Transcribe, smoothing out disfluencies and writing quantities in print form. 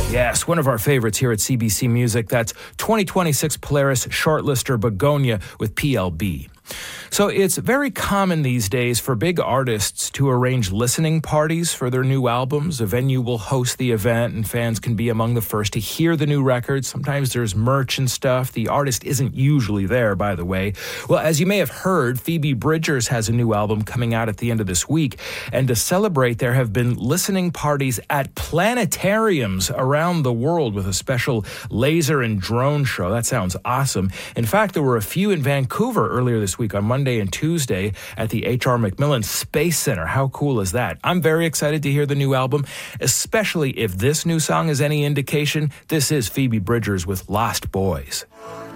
Yes, one of our favorites here at CBC Music. That's 2026 Polaris shortlister Begonia with PLB. So it's very common these days for big artists to arrange listening parties for their new albums. A venue will host the event and fans can be among the first to hear the new records. Sometimes there's merch and stuff. The artist isn't usually there, by the way. Well, as you may have heard, Phoebe Bridgers has a new album coming out at the end of this week. And to celebrate, there have been listening parties at planetariums around the world with a special laser and drone show. That sounds awesome. In fact, there were a few in Vancouver earlier this week on Monday and Tuesday at the H.R. MacMillan Space Center. How cool is that? I'm very excited to hear the new album, especially if this new song is any indication. This is Phoebe Bridgers with Lost Boys.